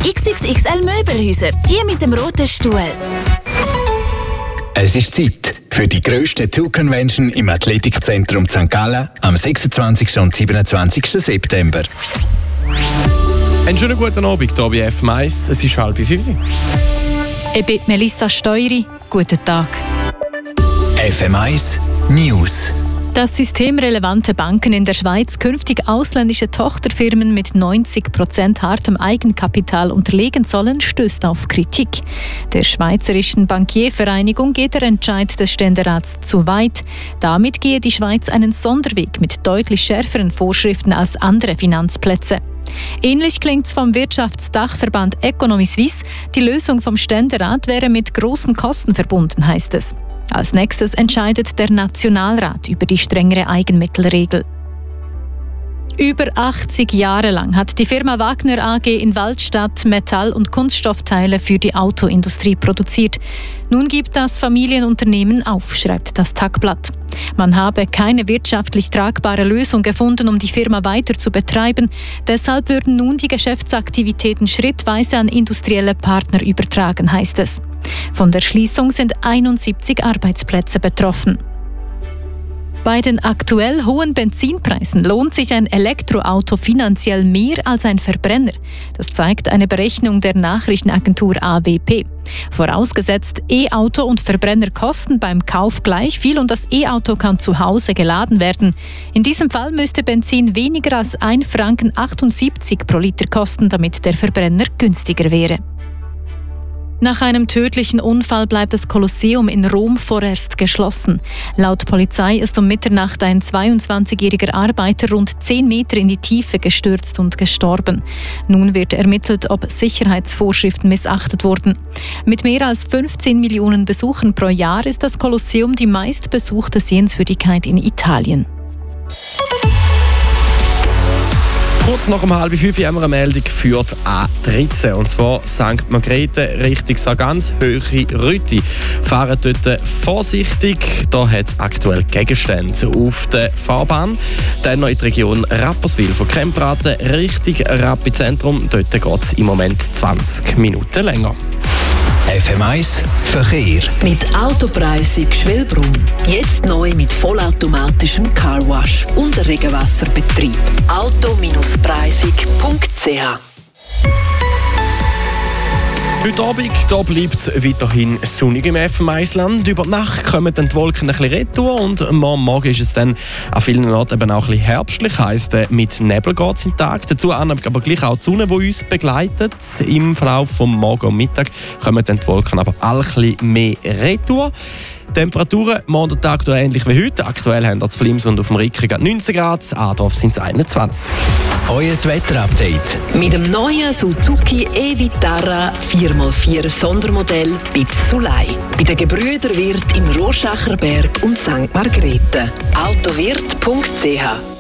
XXXL Möbelhäuser, die mit dem roten Stuhl. Es ist Zeit für die grösste Tour-Convention im Athletikzentrum St. Gallen am 26. und 27. September. Einen schönen guten Abend hier bei FM1. Es ist 4:30. Ich bin Melissa Steury. Guten Tag. FM1 News. Dass systemrelevante Banken in der Schweiz künftig ausländische Tochterfirmen mit 90% hartem Eigenkapital unterlegen sollen, stößt auf Kritik. Der Schweizerischen Bankiervereinigung geht der Entscheid des Ständerats zu weit. Damit gehe die Schweiz einen Sonderweg mit deutlich schärferen Vorschriften als andere Finanzplätze. Ähnlich klingt es vom Wirtschaftsdachverband Economy Suisse. Die Lösung vom Ständerat wäre mit großen Kosten verbunden, heißt es. Als nächstes entscheidet der Nationalrat über die strengere Eigenmittelregel. Über 80 Jahre lang hat die Firma Wagner AG in Waldstadt Metall- und Kunststoffteile für die Autoindustrie produziert. Nun gibt das Familienunternehmen auf, schreibt das Tagblatt. Man habe keine wirtschaftlich tragbare Lösung gefunden, um die Firma weiter zu betreiben. Deshalb würden nun die Geschäftsaktivitäten schrittweise an industrielle Partner übertragen, heißt es. Von der Schließung sind 71 Arbeitsplätze betroffen. Bei den aktuell hohen Benzinpreisen lohnt sich ein Elektroauto finanziell mehr als ein Verbrenner. Das zeigt eine Berechnung der Nachrichtenagentur AWP. Vorausgesetzt, E-Auto und Verbrenner kosten beim Kauf gleich viel und das E-Auto kann zu Hause geladen werden. In diesem Fall müsste Benzin weniger als 1,78 Franken pro Liter kosten, damit der Verbrenner günstiger wäre. Nach einem tödlichen Unfall bleibt das Kolosseum in Rom vorerst geschlossen. Laut Polizei ist um Mitternacht ein 22-jähriger Arbeiter rund 10 Meter in die Tiefe gestürzt und gestorben. Nun wird ermittelt, ob Sicherheitsvorschriften missachtet wurden. Mit mehr als 15 Millionen Besuchern pro Jahr ist das Kolosseum die meistbesuchte Sehenswürdigkeit in Italien. Kurz nach 4:30 haben wir eine Meldung für die A13. Und zwar St. Margrethe Richtung Sargans, Höhe Rütti. Fahren dort vorsichtig. Da hat es aktuell Gegenstände auf der Fahrbahn. Dann noch in die Region Rapperswil von Krempraten Richtung Rappi-Zentrum. Dort geht es im Moment 20 Minuten länger. FM1 Verkehr. Mit Autopreisung Schwelbrunn. Jetzt neu mit vollautomatischem Carwash und Regenwasserbetrieb. auto-preisig.ch. Heute Abend da bleibt es weiterhin sonnig im FM1-Land. Über die Nacht kommen dann die Wolken ein bisschen retour und morgen ist es dann an vielen Orten eben auch ein bisschen herbstlich. Heisst, mit Nebel geht es in den Tag. Dazu aber gleich auch die Sonne, die uns begleitet. Im Verlauf vom Morgen und Mittag kommen dann die Wolken aber alle ein bisschen mehr retour. Temperaturen morgen Tag ähnlich wie heute. Aktuell haben wir zu Flims und auf dem Rücken 19 Grad, Adorf sind es 21. Euer Wetterupdate. Mit dem neuen Suzuki e-Vitara 4x4 Sondermodell Bitsulei. Bei den Gebrüder Wirth in Roschacherberg und St. Margrethe. autowirt.ch